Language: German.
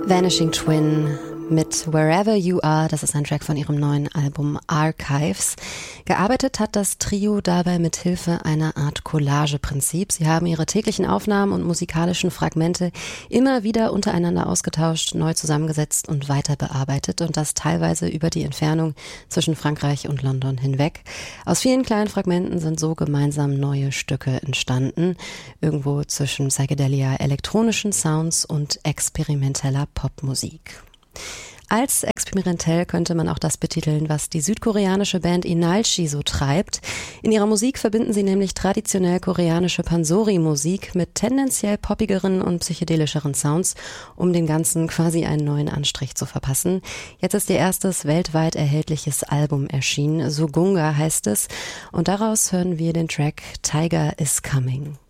Vanishing Twin mit Wherever You Are, das ist ein Track von ihrem neuen Album Archives. Gearbeitet hat das Trio dabei mit Hilfe einer Art Collage-Prinzip. Sie haben ihre täglichen Aufnahmen und musikalischen Fragmente immer wieder untereinander ausgetauscht, neu zusammengesetzt und weiter bearbeitet und das teilweise über die Entfernung zwischen Frankreich und London hinweg. Aus vielen kleinen Fragmenten sind so gemeinsam neue Stücke entstanden, irgendwo zwischen Psychedelia, elektronischen Sounds und experimenteller Popmusik. Als experimentell könnte man auch das betiteln, was die südkoreanische Band Inalchi so treibt. In ihrer Musik verbinden sie nämlich traditionell koreanische Pansori-Musik mit tendenziell poppigeren und psychedelischeren Sounds, um dem Ganzen quasi einen neuen Anstrich zu verpassen. Jetzt ist ihr erstes weltweit erhältliches Album erschienen, Sugunga heißt es, und daraus hören wir den Track Tiger is Coming.